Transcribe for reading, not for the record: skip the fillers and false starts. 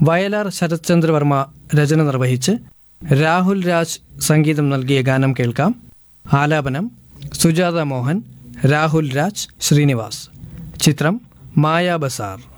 വയലാർ ശരത്ചന്ദ്രവർമ്മ രചന നിർവഹിച്ച് രാഹുൽ രാജ് സംഗീതം നൽകിയ ഗാനം കേൾക്കാം. ആലാപനം സുജാത മോഹൻ, രാഹുൽ രാജ്, ശ്രീനിവാസ്. ചിത്രം മായാ ബസാർ.